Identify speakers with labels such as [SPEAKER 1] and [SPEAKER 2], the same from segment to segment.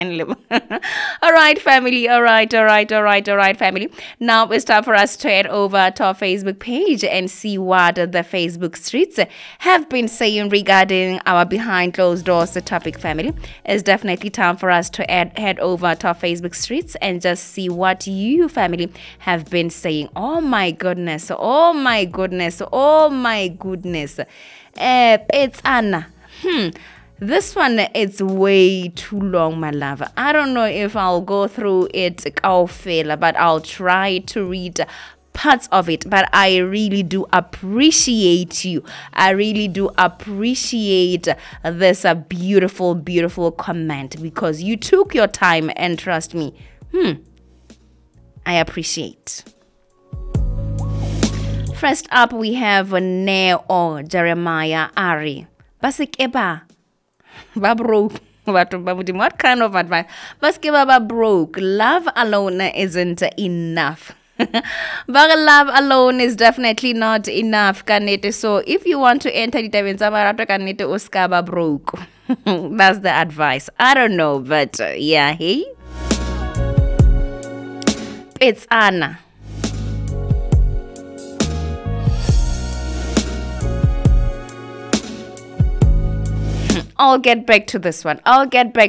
[SPEAKER 1] All right, family. All right, family. Now it's time for us to head over to our Facebook page and see what the Facebook streets have been saying regarding our behind closed doors topic, family. It's definitely time for us to head over to our Facebook streets and just see what you, family, have been saying. Oh my goodness. Oh my goodness. Oh my goodness. It's Anna. This one is way too long, my love. I don't know if I'll go through it, but I'll try to read parts of it. But I really do appreciate you. I really do appreciate this beautiful, beautiful comment because you took your time and trust me. I appreciate. First up, we have Neo Jeremiah Ari. Basikeba. Ba broke. What kind of advice? Baskeba ba broke. Love alone isn't enough. But love alone is definitely not enough, kanete. So if you want to enter the Marato kanete uskaba broke. That's the advice. I don't know, but yeah, hey. It's Anna. I'll get back to this one. I'll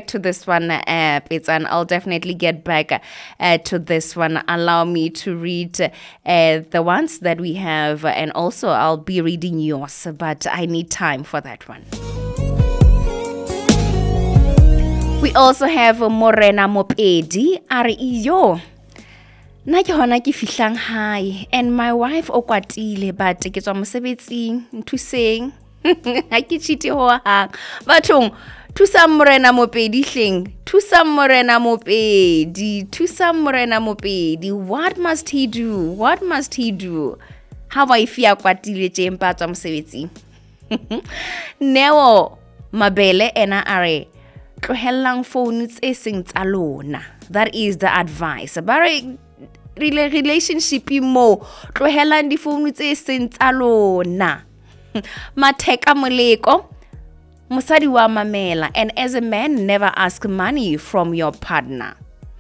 [SPEAKER 1] definitely get back to this one. Allow me to read the ones that we have, and also I'll be reading yours, but I need time for that one. We also have Morena Mopedi. Ariyo. Na ke hona ke fihlang hae, and my wife o kwatile, but ke tswa mosebetsing nthuseng. Ha ke chiti ho hang bathong thusa morena mopedi hleng thusa morena mopedi. What must he do ha ba ifia kwatile tje empa tswa mosebetsing. Neo Mabele ena are tlohellang phone tse seng tsa lona. That is the advice. Bare relationship mo tlohelang di phone tse seng tsa lona. Mateka moleko musadi wa mamela, and as a man never ask money from your partner.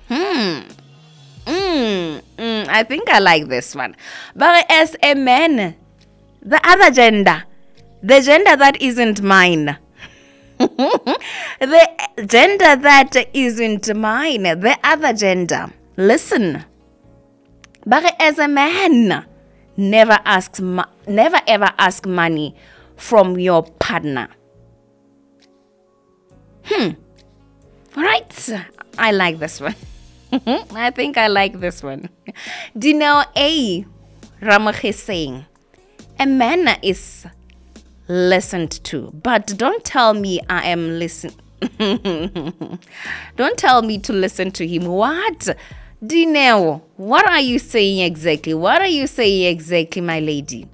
[SPEAKER 1] I think I like this one. But as a man, the other gender, the gender that isn't mine, the gender that isn't mine, the other gender, listen. But as a man, never ever ask money from your partner. Right? I like this one. I think I like this one. Dino A. Ramakhe saying, a man is listened to, but don't tell me I am listen. Don't tell me to listen to him. What? Dineo, what are you saying exactly? My lady?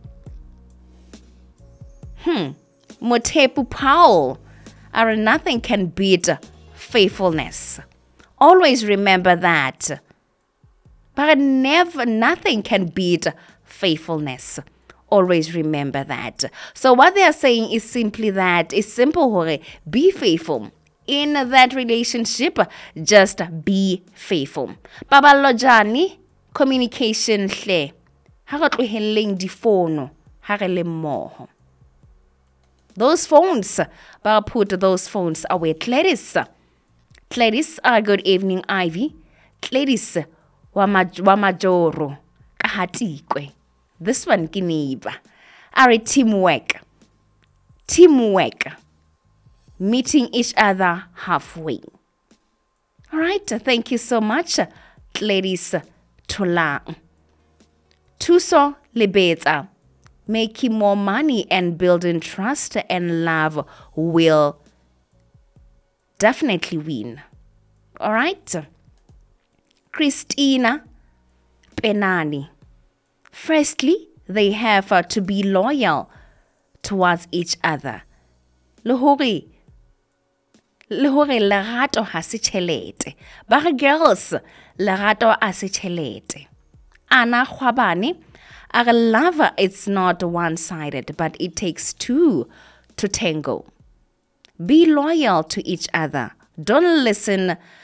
[SPEAKER 1] Motepu Paul, nothing can beat faithfulness. Always remember that. But nothing can beat faithfulness. Always remember that. So what they are saying is simply that. It's simple, be faithful. In that relationship, just be faithful. Babalojani, communication hle. Ha re tloheleng di phone, ha re le mmoho. Those phones, put those phones away. Gladys, good evening, Ivy. Gladys, wamajoro, kahatikwe. This one kiniba. Are teamwork. Meeting each other halfway. All right, thank you so much, ladies. Tolang. Tuso Lebeta. Making more money and building trust and love will definitely win. All right. Christina Penani. Firstly, they have to be loyal towards each other. Lehore lerato ha se tjhelete. Ba girls, lerato a se tjhelete. Ana Khwabane, our love, it's not one-sided, but it takes two to tango. Be loyal to each other. Don't listen